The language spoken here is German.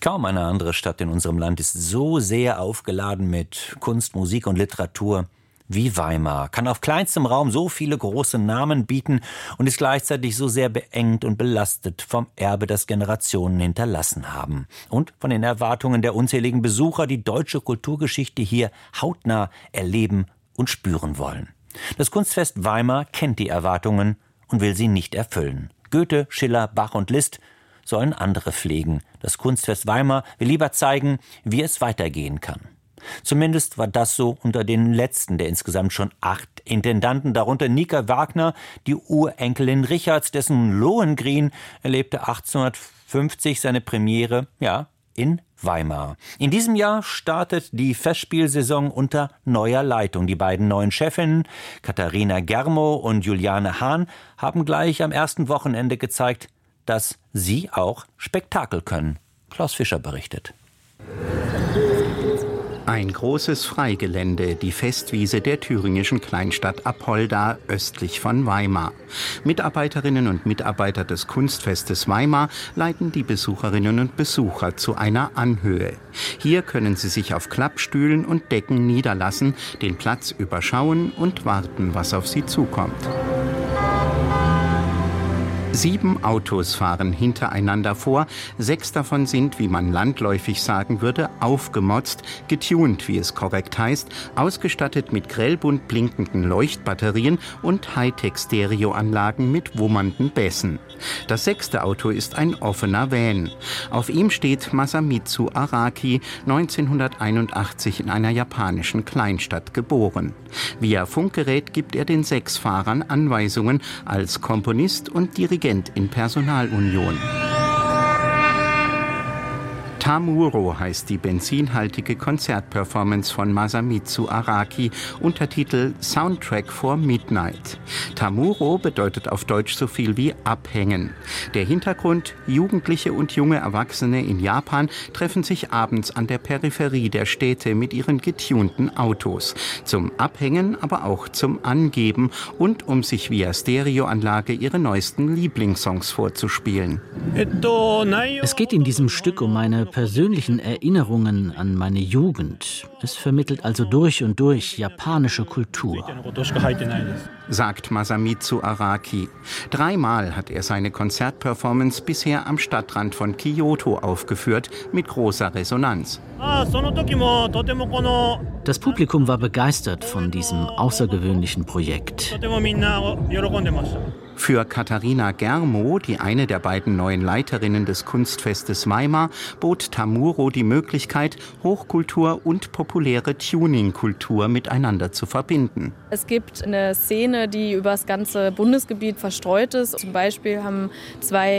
Kaum eine andere Stadt in unserem Land ist so sehr aufgeladen mit Kunst, Musik und Literatur wie Weimar, kann auf kleinstem Raum so viele große Namen bieten und ist gleichzeitig so sehr beengt und belastet vom Erbe, das Generationen hinterlassen haben und von den Erwartungen der unzähligen Besucher, die deutsche Kulturgeschichte hier hautnah erleben und spüren wollen. Das Kunstfest Weimar kennt die Erwartungen und will sie nicht erfüllen. Goethe, Schiller, Bach und Liszt sollen andere pflegen. Das Kunstfest Weimar will lieber zeigen, wie es weitergehen kann. Zumindest war das so unter den letzten der insgesamt schon 8 Intendanten, darunter Nika Wagner, die Urenkelin Richards, dessen Lohengrin erlebte 1850 seine Premiere, in Weimar. In diesem Jahr startet die Festspielsaison unter neuer Leitung. Die beiden neuen Chefinnen, Katharina Germo und Juliane Hahn, haben gleich am ersten Wochenende gezeigt, dass sie auch Spektakel können. Klaus Fischer berichtet. Ein großes Freigelände, die Festwiese der thüringischen Kleinstadt Apolda östlich von Weimar. Mitarbeiterinnen und Mitarbeiter des Kunstfestes Weimar leiten die Besucherinnen und Besucher zu einer Anhöhe. Hier können sie sich auf Klappstühlen und Decken niederlassen, den Platz überschauen und warten, was auf sie zukommt. 7 Autos fahren hintereinander vor. 6 davon sind, wie man landläufig sagen würde, aufgemotzt, getuned, wie es korrekt heißt, ausgestattet mit grellbunt blinkenden Leuchtbatterien und Hightech-Stereoanlagen mit wummernden Bässen. Das 6. Auto ist ein offener Van. Auf ihm steht Masamitsu Araki, 1981 in einer japanischen Kleinstadt geboren. Via Funkgerät gibt er den 6 Fahrern Anweisungen als Komponist und Dirigent in Personalunion. Tamuro heißt die benzinhaltige Konzertperformance von Masamitsu Araki, Untertitel Soundtrack for Midnight. Tamuro bedeutet auf Deutsch so viel wie abhängen. Der Hintergrund: Jugendliche und junge Erwachsene in Japan treffen sich abends an der Peripherie der Städte mit ihren getunten Autos. Zum Abhängen, aber auch zum Angeben und um sich via Stereoanlage ihre neuesten Lieblingssongs vorzuspielen. Es geht in diesem Stück um meine persönlichen Erinnerungen an meine Jugend. Es vermittelt also durch und durch japanische Kultur, sagt Masamitsu Araki. 3-mal hat er seine Konzertperformance bisher am Stadtrand von Kyoto aufgeführt, mit großer Resonanz. Das Publikum war begeistert von diesem außergewöhnlichen Projekt. Für Katharina Germo, die eine der beiden neuen Leiterinnen des Kunstfestes Weimar, bot Tamuro die Möglichkeit, Hochkultur und populäre Tuningkultur miteinander zu verbinden. Es gibt eine Szene, die über das ganze Bundesgebiet verstreut ist. Zum Beispiel haben 2